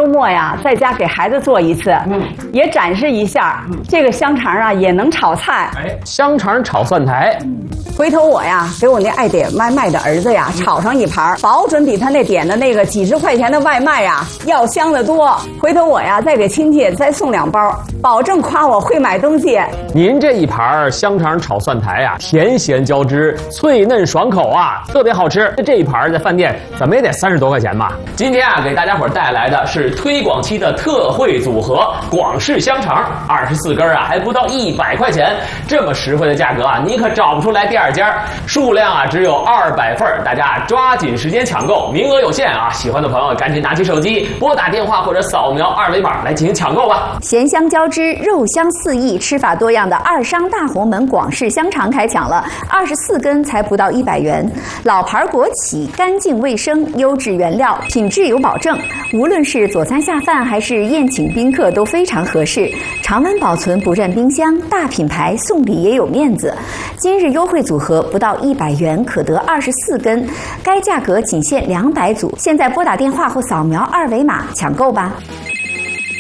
末呀，在家给孩子做一次，也展示一下这个香肠啊也能炒菜。 香肠炒蒜苔。 回头我呀，给我那爱点外卖的儿子呀，炒上一盘，保准比他那点的那个几十块钱的外卖呀要香得多。回头我呀，再给亲戚再送2包，保证夸我会买东西。 您这一盘香肠炒蒜苔啊，甜咸交织，脆嫩爽口啊，特别好吃。这一盘在饭店怎么也得30多块钱吧？今天啊，给大家伙带来的是推广期的特惠组合——广式香肠，24根啊，还不到100块钱，这么实惠的价格啊，你可找不出来第2家。数量啊只有200份，大家抓紧时间抢购，名额有限啊！喜欢的朋友赶紧拿起手机，拨打电话或者扫描2维码来进行抢购吧。 咸香交织，肉香四溢，吃法多样的二商大红门广式香肠开抢了，24根才不到100元，老牌国企，干净卫生，优质原料，品质有保证。无论是佐餐下饭还是宴请宾客都非常合适，常温保存不占冰箱，大品牌送礼也有面子。今日优惠组合不到100元可得24根，该价格仅限200组。现在拨打电话或扫描2维码抢购吧。